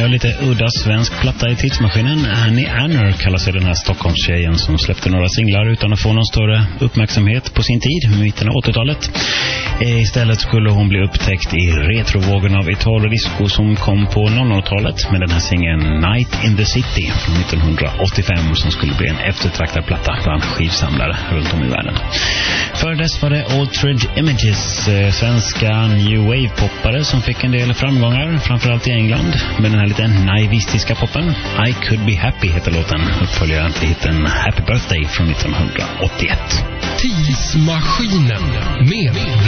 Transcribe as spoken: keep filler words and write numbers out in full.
en lite udda svensk platta i tidsmaskinen. Annie Anner kallar sig den här Stockholmstjejen som släppte några singlar utan att få någon större uppmärksamhet på sin tid, i mitten av åttiotalet. Istället skulle hon bli upptäckt i retrovågen av Italo-disco som kom på nolltalet med den här singeln Night in the City från nittonhundraåttiofem som skulle bli en eftertraktad platta bland skivsamlare runt om i världen. För dess var det Altered Images, eh, svenska new wave-poppare som fick en del framgångar, framförallt i England, med den här lite naivistiska poppen. I Could Be Happy heter låten, uppföljaren till hitten Happy Birthday från nittonhundraåttioett. Tidsmaskinen med